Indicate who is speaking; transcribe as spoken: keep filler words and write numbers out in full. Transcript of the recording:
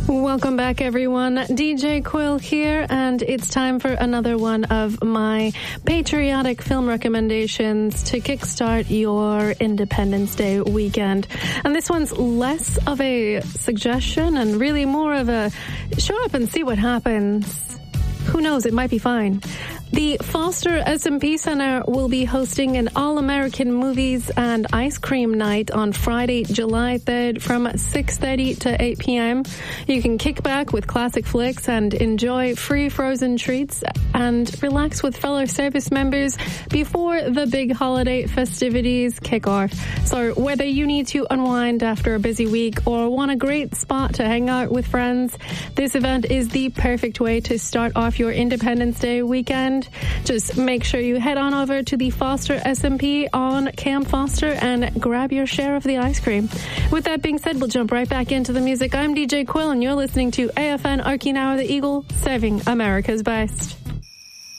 Speaker 1: Welcome back, everyone. D J Quill here, and it's time for another one of my patriotic film recommendations to kickstart your Independence Day weekend. And this one's less of a suggestion and really more of a show up and see what happens. Who knows, it might be fine. The Foster S and P Center will be hosting an All-American Movies and Ice Cream Night on Friday, July third from six thirty to eight p.m. You can kick back with classic flicks and enjoy free frozen treats and relax with fellow service members before the big holiday festivities kick off. So whether you need to unwind after a busy week or want a great spot to hang out with friends, this event is the perfect way to start off your Independence Day weekend. Just make sure you head on over to the Foster S and P on Camp Foster and grab your share of the ice cream. With that being said, we'll jump right back into the music. I'm D J Quill, and you're listening to A F N Okinawa the Eagle, serving America's best.